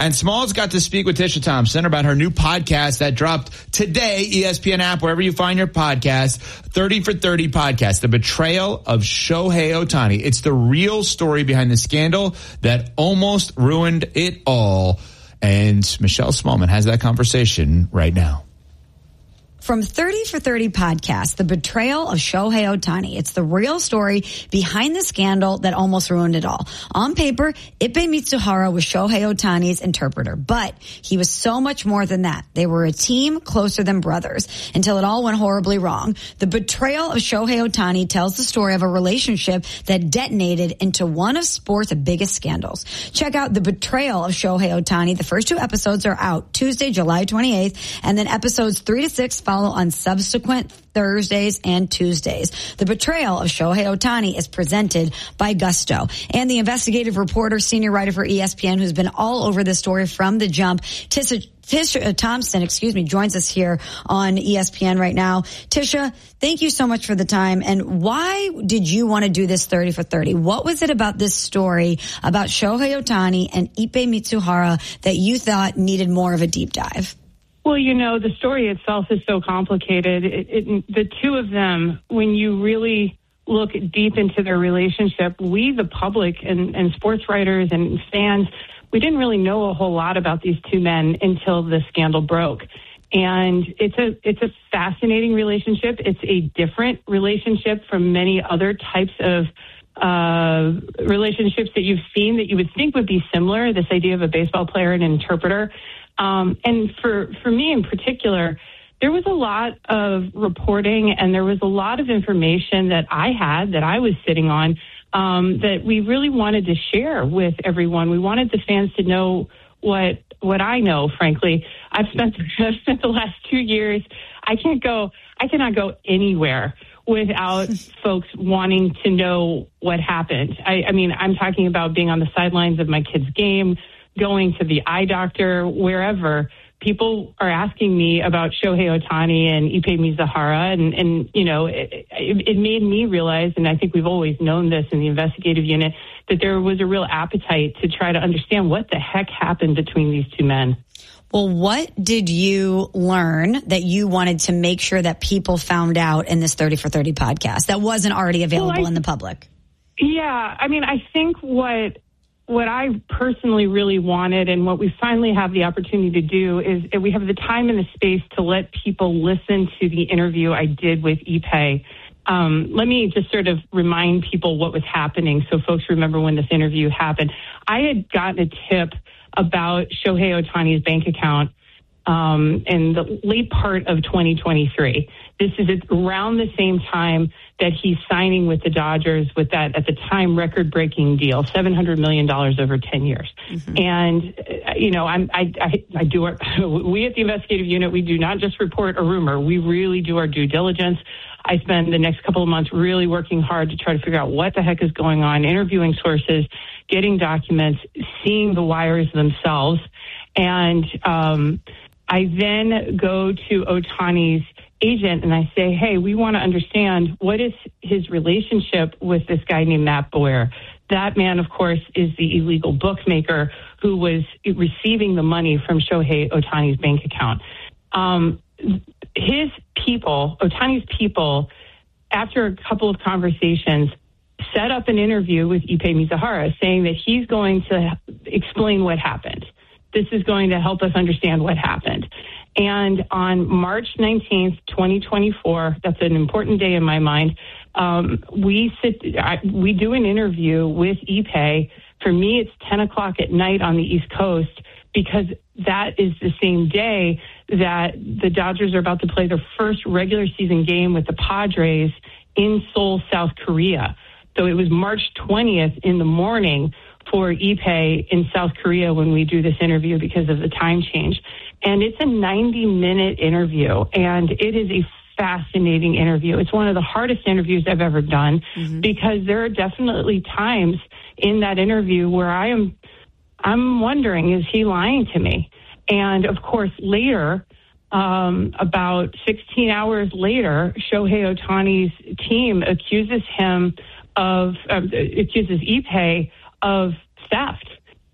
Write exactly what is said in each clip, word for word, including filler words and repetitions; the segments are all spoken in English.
And Smalls got to speak with Tisha Thompson about her new podcast that dropped today, E S P N app, wherever you find your podcast, thirty for thirty podcast, The Betrayal of Shohei Ohtani. It's the real story behind the scandal that almost ruined it all. And Michelle Smallman has that conversation right now. From thirty for thirty podcast, The Betrayal of Shohei Ohtani. It's the real story behind the scandal that almost ruined it all. On paper, Ippei Mitsuhara was Shohei Ohtani's interpreter, but he was so much more than that. They were a team closer than brothers until it all went horribly wrong. The Betrayal of Shohei Ohtani tells the story of a relationship that detonated into one of sports' biggest scandals. Check out The Betrayal of Shohei Ohtani. The first two episodes are out Tuesday, July twenty-eighth, and then episodes three to six follow on subsequent Thursdays and Tuesdays. The Betrayal of Shohei Ohtani is presented by Gusto. And the investigative reporter, senior writer for E S P N, who's been all over this story from the jump, Tisha, Tisha Thompson, excuse me, joins us here on E S P N right now. Tisha, thank you so much for the time. And why did you want to do this thirty for thirty? What was it about this story about Shohei Ohtani and Ippei Mitsuhara that you thought needed more of a deep dive? Well, you know, the story itself is so complicated. It, it, the two of them, when you really look deep into their relationship, we, the public and, and sports writers and fans, we didn't really know a whole lot about these two men until the scandal broke. And it's a it's a fascinating relationship. It's a different relationship from many other types of uh, relationships that you've seen that you would think would be similar, this idea of a baseball player and an interpreter. Um, and for, for me in particular, there was a lot of reporting and there was a lot of information that I had, that I was sitting on, um, that we really wanted to share with everyone. We wanted the fans to know what what I know, frankly. I've spent, I've spent the last two years, I can't go, I cannot go anywhere without folks wanting to know what happened. I, I mean, I'm talking about being on the sidelines of my kid's game, going to the eye doctor, wherever. People are asking me about Shohei Ohtani and Ippei Mitsuhara, and, and you know, it, it, it made me realize, and I think we've always known this in the investigative unit, that there was a real appetite to try to understand what the heck happened between these two men. Well, what did you learn that you wanted to make sure that people found out in this thirty for thirty podcast that wasn't already available well, I, in the public? Yeah, I mean, I think what... What I personally really wanted and what we finally have the opportunity to do is we have the time and the space to let people listen to the interview I did with Ippei. Um, let me just sort of remind people what was happening so folks remember when this interview happened. I had gotten a tip about Shohei Ohtani's bank account um, in the late part of twenty twenty-three. This is around the same time that he's signing with the Dodgers with that, at the time, record-breaking deal, seven hundred million dollars over ten years. Mm-hmm. And, uh, you know, I'm, I, I, I do our, we at the investigative unit, we do not just report a rumor. We really do our due diligence. I spend the next couple of months really working hard to try to figure out what the heck is going on, interviewing sources, getting documents, seeing the wires themselves. And um, I then go to Ohtani's agent and I say, hey, we want to understand what is his relationship with this guy named Matt Boyer. That man, of course, is the illegal bookmaker who was receiving the money from Shohei Ohtani's bank account. Um, his people, Ohtani's people, after a couple of conversations, set up an interview with Ippei Mitsuhara saying that he's going to explain what happened. This is going to help us understand what happened. And on March nineteenth, twenty twenty-four, that's an important day in my mind, um, we sit, I, we do an interview with Ippei. For me, it's ten o'clock at night on the East Coast because that is the same day that the Dodgers are about to play their first regular season game with the Padres in Seoul, South Korea. So it was March twentieth in the morning for Ippei in South Korea when we do this interview because of the time change. And it's a ninety-minute interview, and it is a fascinating interview. It's one of the hardest interviews I've ever done mm-hmm. because there are definitely times in that interview where I am I'm wondering, is he lying to me? And, of course, later, um, about sixteen hours later, Shohei Ohtani's team accuses him of, uh, accuses Ippei of theft.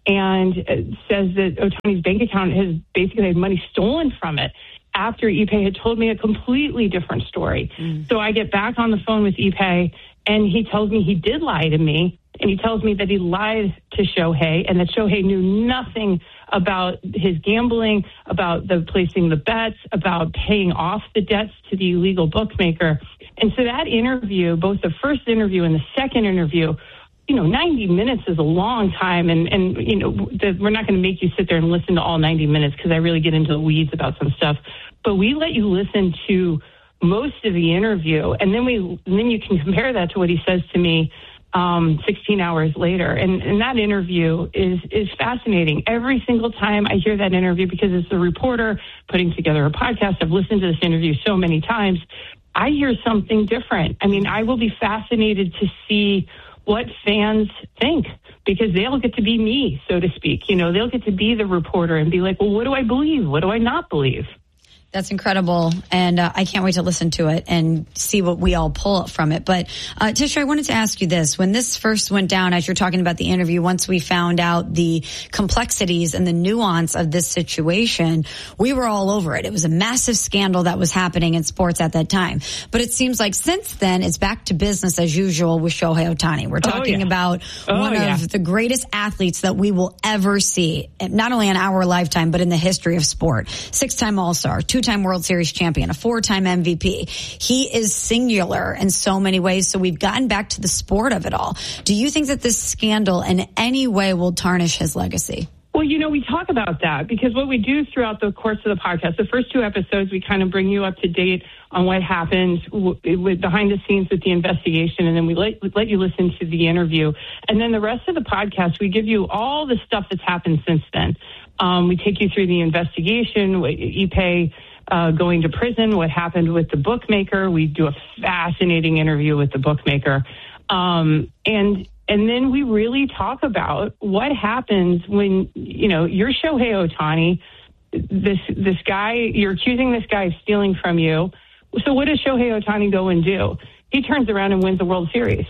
and says that Ohtani's bank account has basically had money stolen from it after Ippei had told me a completely different story. Mm. So I get back on the phone with Ippei, and he tells me he did lie to me, and he tells me that he lied to Shohei and that Shohei knew nothing about his gambling, about the placing the bets, about paying off the debts to the illegal bookmaker. And so that interview, both the first interview and the second interview, you know, ninety minutes is a long time. And, and you know, the, we're not going to make you sit there and listen to all ninety minutes because I really get into the weeds about some stuff. But we let you listen to most of the interview, and then we and then you can compare that to what he says to me um, sixteen hours later. And, and that interview is is fascinating. Every single time I hear that interview, because it's a reporter putting together a podcast, I've listened to this interview so many times, I hear something different. I mean, I will be fascinated to see what fans think, because they'll get to be me, so to speak. You know, they'll get to be the reporter and be like, well, what do I believe? What do I not believe? That's incredible, and uh, I can't wait to listen to it and see what we all pull from it. But, uh, Tisha, I wanted to ask you this. When this first went down, as you're talking about the interview, once we found out the complexities and the nuance of this situation, we were all over it. It was a massive scandal that was happening in sports at that time. But it seems like since then, it's back to business as usual with Shohei Ohtani. We're talking oh, yeah. about oh, one yeah. of the greatest athletes that we will ever see, not only in our lifetime, but in the history of sport. Six-time All-Star, two two-time World Series champion, a four-time M V P. He is singular in so many ways, so we've gotten back to the sport of it all. Do you think that this scandal in any way will tarnish his legacy? Well, you know, we talk about that because what we do throughout the course of the podcast, the first two episodes, we kind of bring you up to date on what happened w- with behind the scenes with the investigation, and then we let, we let you listen to the interview. And then the rest of the podcast, we give you all the stuff that's happened since then. Um, we take you through the investigation, Ippei uh, going to prison, what happened with the bookmaker. We do a fascinating interview with the bookmaker. Um, and And then we really talk about what happens when, you know, you're Shohei Ohtani, this this guy, you're accusing this guy of stealing from you. So what does Shohei Ohtani go and do? He turns around and wins the World Series.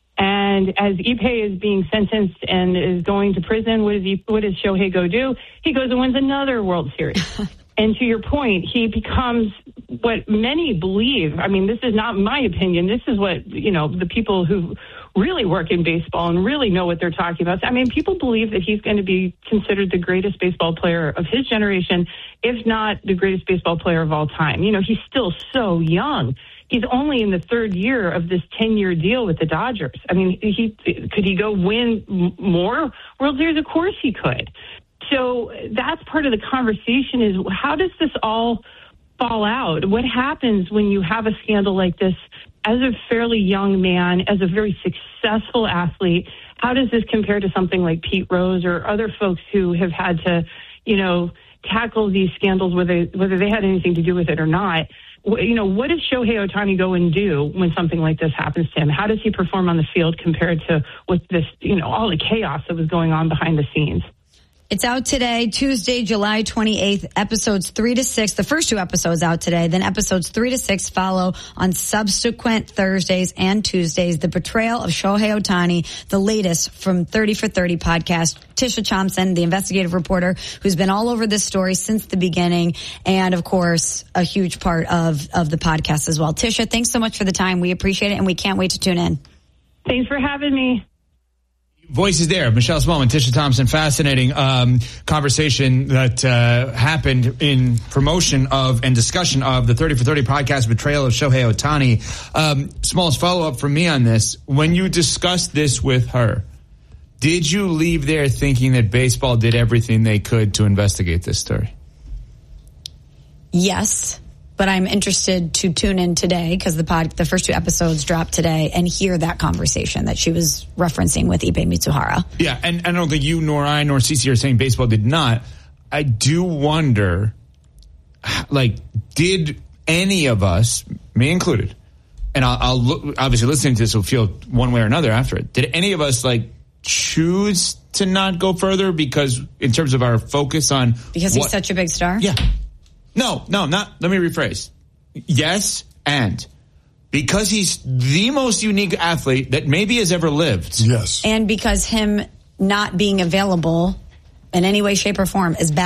And as Ippei is being sentenced and is going to prison, what does, he, what does Shohei go do? He goes and wins another World Series. And to your point, he becomes what many believe. I mean, this is not my opinion. This is what, you know, the people who really work in baseball and really know what they're talking about. I mean, people believe that he's going to be considered the greatest baseball player of his generation, if not the greatest baseball player of all time. You know, he's still so young. He's only in the third year of this ten-year deal with the Dodgers. I mean, he could he go win more World Series? Of course he could. So that's part of the conversation is how does this all fall out? What happens when you have a scandal like this as a fairly young man, as a very successful athlete? How does this compare to something like Pete Rose or other folks who have had to, you know, tackle these scandals, whether whether they had anything to do with it or not? You know, what does Shohei Ohtani go and do when something like this happens to him? How does he perform on the field compared to with this, you know, all the chaos that was going on behind the scenes? It's out today, Tuesday, July twenty-eighth, episodes three to six. The first two episodes out today, then episodes three to six follow on subsequent Thursdays and Tuesdays. The Betrayal of Shohei Ohtani, the latest from thirty for thirty podcast. Tisha Thompson, the investigative reporter who's been all over this story since the beginning, and of course, a huge part of, of the podcast as well. Tisha, thanks so much for the time. We appreciate it, and we can't wait to tune in. Thanks for having me. Voices there, Michelle Smallman, Tisha Thompson. Fascinating um, conversation that uh, happened in promotion of and discussion of the thirty for thirty podcast, Betrayal of Shohei Ohtani. Um, smallest follow-up from me on this. When you discussed this with her, did you leave there thinking that baseball did everything they could to investigate this story? Yes. But I'm interested to tune in today because the pod, the first two episodes dropped today and hear that conversation that she was referencing with Ippei Mitsuhara. Yeah, and I don't think you nor I nor Cece are saying baseball did not. I do wonder, like, did any of us, me included, and I'll, I'll look, obviously listening to this will feel one way or another after it, did any of us, like, choose to not go further because in terms of our focus on... Because what, he's such a big star? Yeah. No, no, not, let me rephrase. Yes, and because he's the most unique athlete that maybe has ever lived. Yes. And because him not being available in any way, shape, or form is bad.